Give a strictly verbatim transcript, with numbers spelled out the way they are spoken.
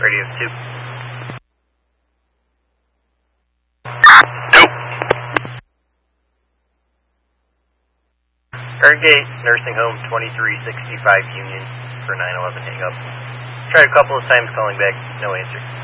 Radio two. Nope. Gate, Nursing Home twenty-three sixty-five Union for nine eleven hang up. Tried a couple of times calling back, no answer.